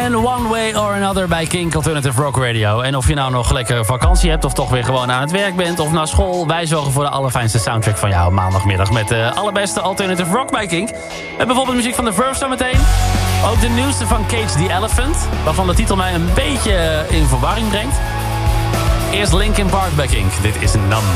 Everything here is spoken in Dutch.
En One Way or Another bij Kink Alternative Rock Radio. En of je nou nog lekker vakantie hebt of toch weer gewoon aan het werk bent of naar school, wij zorgen voor de allerfijnste soundtrack van jou maandagmiddag met de allerbeste alternative rock bij Kink. En bijvoorbeeld muziek van The Verve zometeen. Ook de nieuwste van Cage the Elephant, waarvan de titel mij een beetje in verwarring brengt. Eerst Linkin Park bij Kink. Dit is Numb.